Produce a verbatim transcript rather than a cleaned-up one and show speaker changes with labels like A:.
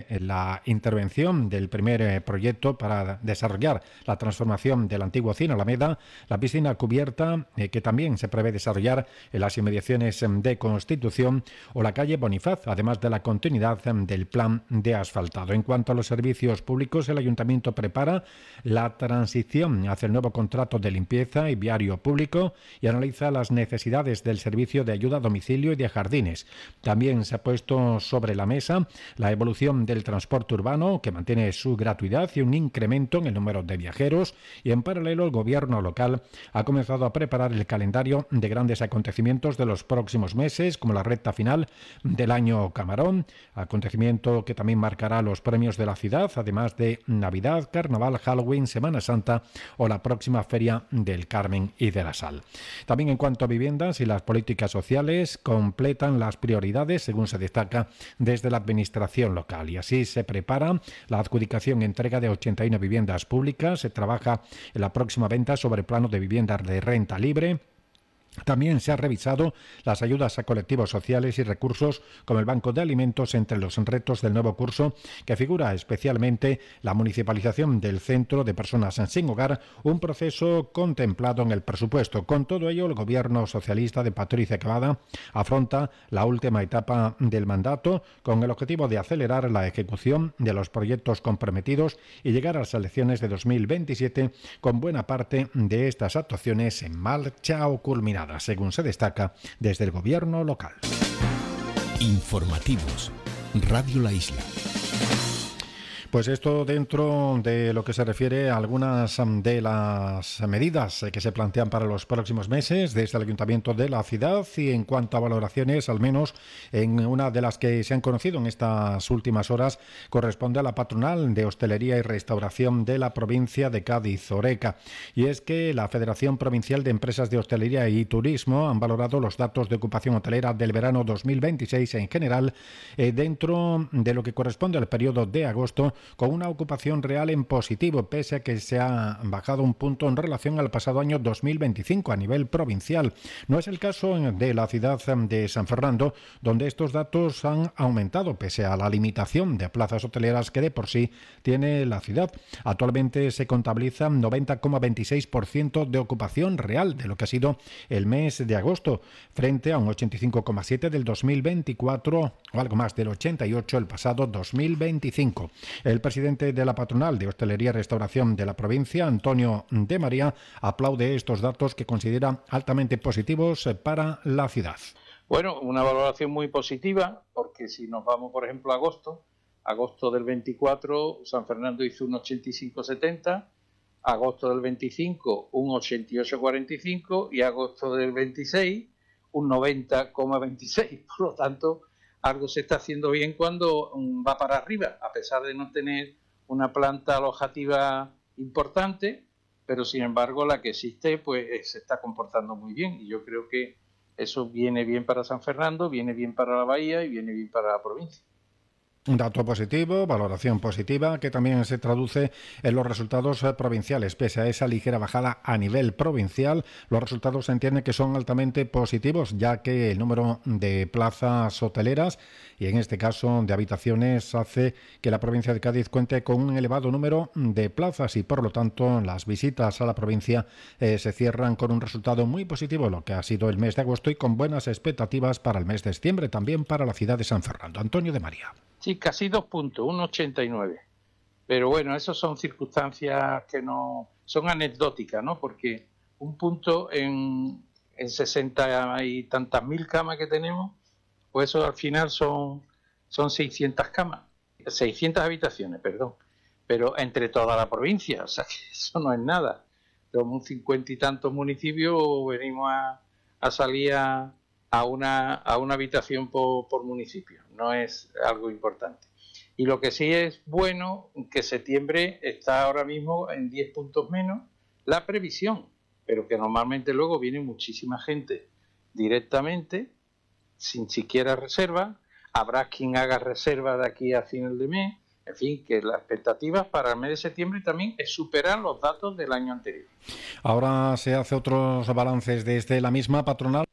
A: la intervención del primer eh, proyecto para desarrollar la transformación del antiguo Cine Alameda, la piscina cubierta eh, que también se prevé desarrollar en las inmediaciones de Constitución o la calle Bonifaz, además de la continuidad del plan de asfaltado. En cuanto a los servicios públicos, el Ayuntamiento prepara la transición hacia el nuevo contrato de limpieza y viario público y analiza las necesidades del servicio de ayuda a domicilio y de jardines. También se ha puesto sobre la mesa la evolución del transporte urbano, que mantiene su gratuidad y un incremento en el número de viajeros, y en paralelo el gobierno local ha comenzado a preparar el calendario de grandes acontecimientos de los próximos meses, como la recta final del año Camarón, acontecimiento que también marcará los premios de la ciudad, además de Navidad, Carnaval, Halloween, Semana Santa o la próxima Feria del Carmen y de la Sal. También en cuanto a viviendas y las políticas sociales, completan las prioridades, según se destaca desde la administración local, y así se prepara la adjudicación y entrega de ochenta y una viviendas públicas. Se trabaja en la próxima venta sobre plano de viviendas de renta libre. También se han revisado las ayudas a colectivos sociales y recursos como el Banco de Alimentos entre los retos del nuevo curso, que figura especialmente la municipalización del Centro de Personas Sin Hogar, un proceso contemplado en el presupuesto. Con todo ello, el Gobierno socialista de Patricia Cavada afronta la última etapa del mandato con el objetivo de acelerar la ejecución de los proyectos comprometidos y llegar a las elecciones de dos mil veintisiete con buena parte de estas actuaciones en marcha o culminadas, según se destaca desde el gobierno local.
B: Informativos, Radio La Isla.
A: Pues esto dentro de lo que se refiere a algunas de las medidas que se plantean para los próximos meses desde el Ayuntamiento de la ciudad, y en cuanto a valoraciones, al menos en una de las que se han conocido en estas últimas horas, corresponde a la patronal de hostelería y restauración de la provincia de Cádiz, Horeca. Y es que la Federación Provincial de Empresas de Hostelería y Turismo han valorado los datos de ocupación hotelera del verano dos mil veintiséis en general, eh, dentro de lo que corresponde al periodo de agosto, con una ocupación real en positivo, pese a que se ha bajado un punto en relación al pasado año dos mil veinticinco a nivel provincial. No es el caso de la ciudad de San Fernando, donde estos datos han aumentado, pese a la limitación de plazas hoteleras que de por sí tiene la ciudad. Actualmente se contabiliza noventa coma veintiséis por ciento de ocupación real de lo que ha sido el mes de agosto, frente a un ochenta y cinco coma siete por ciento del dos mil veinticuatro o algo más del ochenta y ocho por ciento el pasado dos mil veinticinco. El presidente de la patronal de hostelería y restauración de la provincia, Antonio de María, aplaude estos datos que considera altamente positivos para la ciudad.
C: Bueno, una valoración muy positiva, porque si nos vamos, por ejemplo, a agosto, agosto del veinticuatro, San Fernando hizo un ochenta y cinco coma setenta, agosto del veinticinco un ochenta y ocho coma cuarenta y cinco y agosto del veintiséis un noventa coma veintiséis. Por lo tanto, algo se está haciendo bien cuando va para arriba, a pesar de no tener una planta alojativa importante, pero sin embargo la que existe pues se está comportando muy bien, y yo creo que eso viene bien para San Fernando, viene bien para la bahía y viene bien para la provincia.
A: Un dato positivo, valoración positiva, que también se traduce en los resultados provinciales. Pese a esa ligera bajada a nivel provincial, los resultados se entiende que son altamente positivos, ya que el número de plazas hoteleras, y en este caso de habitaciones, hace que la provincia de Cádiz cuente con un elevado número de plazas, y por lo tanto las visitas a la provincia eh, se cierran con un resultado muy positivo, lo que ha sido el mes de agosto, y con buenas expectativas para el mes de septiembre, también para la ciudad de San Fernando. Antonio de María.
C: Sí, casi dos puntos, un ochenta y nueve. Pero bueno, eso son circunstancias que no son anecdóticas, ¿no? Porque un punto en, en sesenta y tantas mil camas que tenemos, pues eso al final son, son seiscientas camas, seiscientas habitaciones, perdón. Pero entre toda la provincia, o sea que eso no es nada. Somos cincuenta y tantos municipios, venimos a, a salir a, a, una, a una habitación por, por municipio. No es algo importante. Y lo que sí es bueno, que septiembre está ahora mismo en diez puntos menos la previsión, pero que normalmente luego viene muchísima gente directamente, sin siquiera reserva. Habrá quien haga reserva de aquí a final de mes. En fin, que las expectativas para el mes de septiembre también es superar los datos del año anterior.
A: Ahora se hace otros balances desde la misma patronal.